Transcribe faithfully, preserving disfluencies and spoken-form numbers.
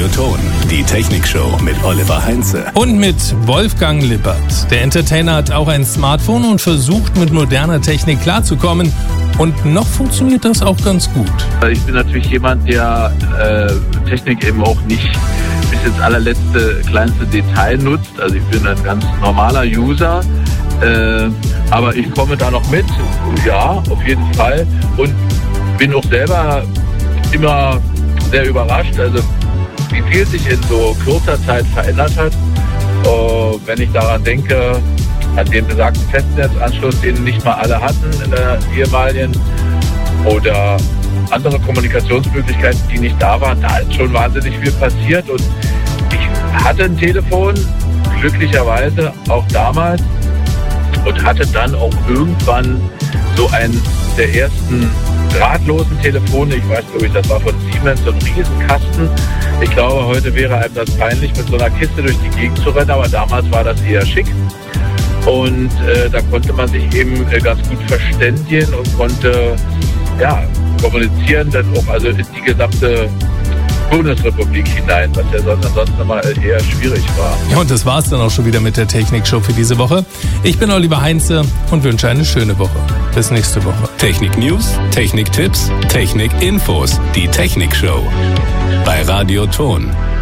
Radio Ton, die Technikshow mit Oliver Heinze. Und mit Wolfgang Lippert. Der Entertainer hat auch ein Smartphone und versucht mit moderner Technik klarzukommen. Und noch funktioniert das auch ganz gut. Ich bin natürlich jemand, der äh, Technik eben auch nicht bis ins allerletzte, kleinste Detail nutzt. Also ich bin ein ganz normaler User. Äh, aber ich komme da noch mit. Ja, auf jeden Fall. Und bin auch selber immer sehr überrascht, also wie viel sich in so kurzer Zeit verändert hat. Uh, wenn ich daran denke, an den besagten Festnetzanschluss, den nicht mal alle hatten in der ehemaligen, oder andere Kommunikationsmöglichkeiten, die nicht da waren, da ist schon wahnsinnig viel passiert. Und ich hatte ein Telefon, glücklicherweise auch damals, und hatte dann auch irgendwann so einen der ersten drahtlosen Telefone, ich weiß glaube ich, das war von Siemens, so ein Riesenkasten. Ich glaube, heute wäre einem das peinlich, mit so einer Kiste durch die Gegend zu rennen, aber damals war das eher schick. Und äh, da konnte man sich eben äh, ganz gut verständigen und konnte ja, kommunizieren, dann auch also in die gesamte Bundesrepublik hinein, was ja sonst ansonsten mal eher schwierig war. Ja, und das war's dann auch schon wieder mit der Technikshow für diese Woche. Ich bin Oliver Heinze und wünsche eine schöne Woche. Bis nächste Woche. Technik-News, Technik-Tipps, Technik-Infos. Die Technikshow bei Radio Ton.